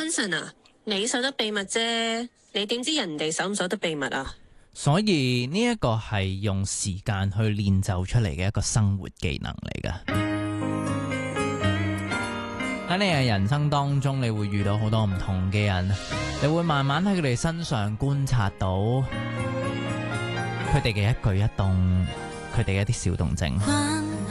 Johnson 啊，你守得秘密啫，你點知人哋守唔守得秘密啊？ 所以呢一個係用時間去練就出嚟嘅一個生活技能嚟㗎。喺你嘅人生當中，你會遇到好多唔同嘅人，你會慢慢喺佢哋身上觀察到佢哋嘅一舉一動，佢哋嘅一啲小動靜。